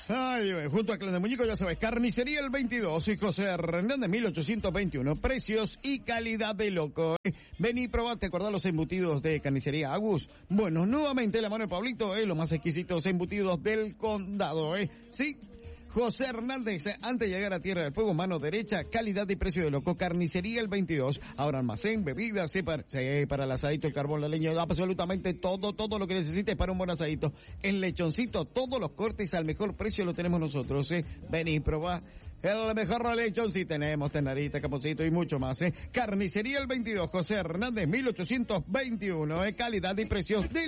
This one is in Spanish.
Ay, junto a Clan de Muñeco, ya sabes, Carnicería el 22 y José Hernández 1821, precios y calidad de loco. Vení y probá, ¿te acordás los embutidos de Carnicería Agus? Bueno, nuevamente la mano de Pablito, los más exquisitos embutidos del condado, sí. José Hernández, antes de llegar a Tierra del Fuego, mano derecha, calidad y precio de loco, Carnicería el 22, ahora almacén, bebidas, para el asadito, el carbón, la leña, absolutamente todo lo que necesites para un buen asadito. En Lechoncito, todos los cortes al mejor precio lo tenemos nosotros, Vení y probá. El mejor lechón sí tenemos, tenarita, caponcito y mucho más, Carnicería el 22, José Hernández 1821, calidad y precios de